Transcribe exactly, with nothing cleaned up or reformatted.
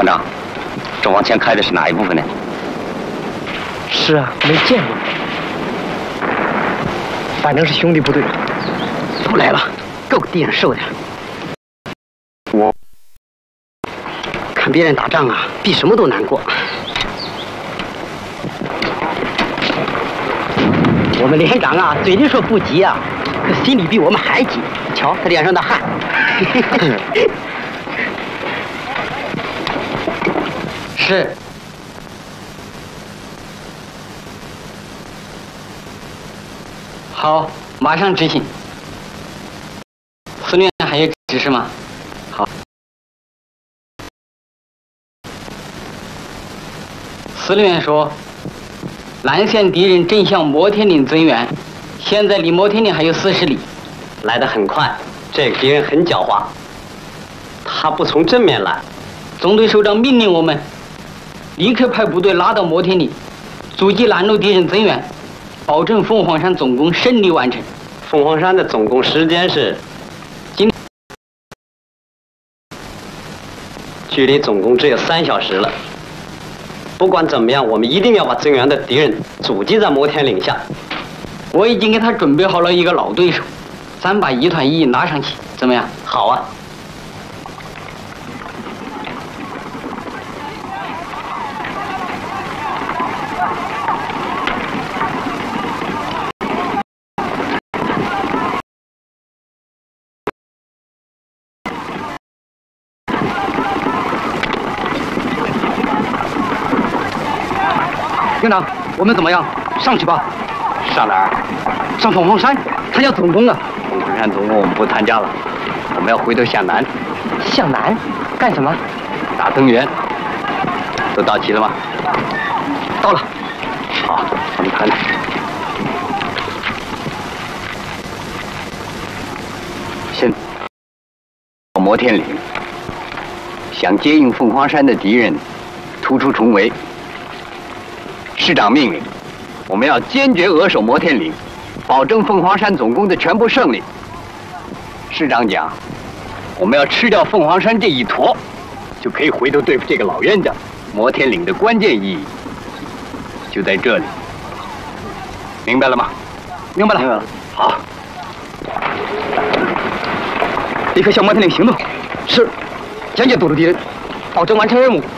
团长，这往前开的是哪一部分呢？ 是啊，没见过。反正是兄弟部队。 都来了，够敌人受的。 我看别人打仗啊，比什么都难过。我们连长啊，嘴里说不急啊，可心里比我们还急。瞧他脸上的汗。 是。好，马上执行。司令还有指示吗？好。司令员说，蓝线敌人正向摩天岭增援，现在离摩天岭还有四十里。 来得很快，这个敌人很狡猾，他不从正面来。 总队首长命令我们立刻派部队拉到摩天岭，阻击拦路敌人增援，保证凤凰山总攻顺利完成。 凤凰山的总攻时间是今，距离总攻只有三小时了。不管怎么样，我们一定要把增援的敌人阻击在摩天岭下。 我已经给他准备好了一个老对手，咱把一团一拿上去，怎么样？ 好啊。 营长，我们怎么样？上去吧。 上哪儿？ 上凤凰山，他要总攻啊！ 凤凰山总攻我们不参加了，我们要回头向南。 向南？干什么？ 打增援。都到齐了吗？ 到了。 好，我们看看。现在摩天岭，想接应凤凰山的敌人突出重围。师长命令，我们要坚决扼守摩天岭，保证凤凰山总攻的全部胜利。师长讲，我们要吃掉凤凰山这一坨，就可以回头对付这个老冤家。摩天岭的关键意义就在这里，明白了吗？ 明白了，明白了。 好， 立刻向摩天岭行动。是，坚决堵住敌人，保证完成任务。